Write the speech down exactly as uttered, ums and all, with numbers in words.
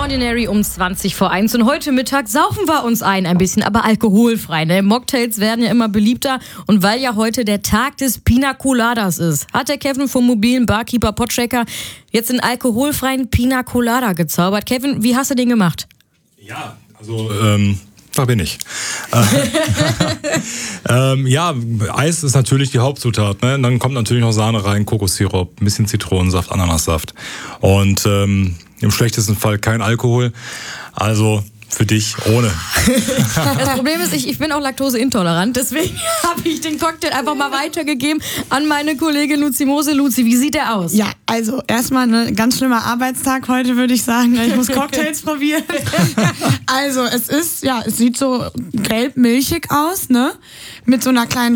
Ordinary um zwanzig vor eins und heute Mittag saufen wir uns ein, ein bisschen, aber alkoholfrei. Ne? Mocktails werden ja immer beliebter und weil ja heute der Tag des Pina Coladas ist, hat der Kevin vom mobilen Barkeeper Podchecker jetzt einen alkoholfreien Pina Colada gezaubert. Kevin, wie hast du den gemacht? Ja, also ähm, da bin ich. ähm, ja, Eis ist natürlich die Hauptzutat. Ne? Dann kommt natürlich noch Sahne rein, Kokossirup, ein bisschen Zitronensaft, Ananassaft und ähm, im schlechtesten Fall kein Alkohol. Also für dich ohne. Das Problem ist, ich, ich bin auch laktoseintolerant, deswegen habe ich den Cocktail einfach mal weitergegeben an meine Kollegin Luzi Mose. Luzi, wie sieht der aus? Ja, also erstmal ein ganz schlimmer Arbeitstag heute, würde ich sagen. Ich muss Cocktails probieren. Also es ist, ja, es sieht so gelb-milchig aus, ne? Mit so einer kleinen